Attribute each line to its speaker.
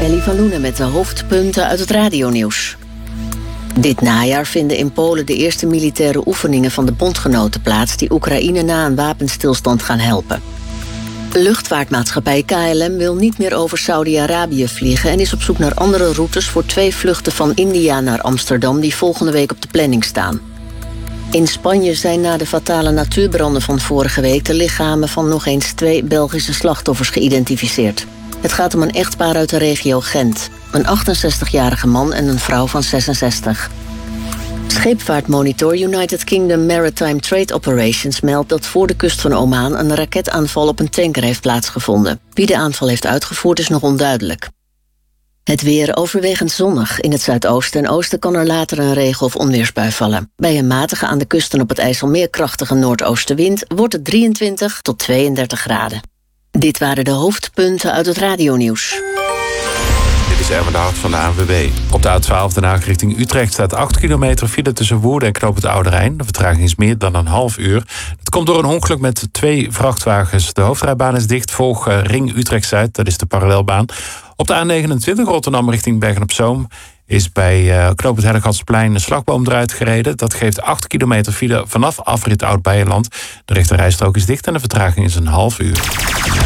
Speaker 1: Ellie van Loenen met de hoofdpunten uit het radionieuws. Dit najaar vinden in Polen de eerste militaire oefeningen van de bondgenoten plaats die Oekraïne na een wapenstilstand gaan helpen. Luchtvaartmaatschappij KLM wil niet meer over Saudi-Arabië vliegen en is op zoek naar andere routes voor 2 vluchten van India naar Amsterdam die volgende week op de planning staan. In Spanje zijn na de fatale natuurbranden van vorige week de lichamen van nog eens 2 Belgische slachtoffers geïdentificeerd. Het gaat om een echtpaar uit de regio Gent. Een 68-jarige man en een vrouw van 66. Scheepvaartmonitor United Kingdom Maritime Trade Operations meldt dat voor de kust van Oman een raketaanval op een tanker heeft plaatsgevonden. Wie de aanval heeft uitgevoerd is nog onduidelijk. Het weer overwegend zonnig. In het zuidoosten en oosten kan er later een regen- of onweersbui vallen. Bij een matige aan de kust en op het IJsselmeer krachtige noordoostenwind wordt het 23 tot 32 graden. Dit waren de hoofdpunten uit het radionieuws.
Speaker 2: Dit is Erwin de Hart van de ANWB. Op de A12 Den Haag richting Utrecht staat 8 kilometer file tussen Woerden en Knoop het Oude Rijn. De vertraging is meer dan een half uur. Het komt door een ongeluk met 2 vrachtwagens. De hoofdrijbaan is dicht, volg Ring Utrecht-Zuid, dat is de parallelbaan. Op de A29 Rotterdam richting Bergen-op-Zoom is bij Knoop het Hellegatsplein een slagboom eruit gereden. Dat geeft 8 kilometer file vanaf afrit Oud-Beijerland. De rechterrijstrook is dicht en de vertraging is een half uur.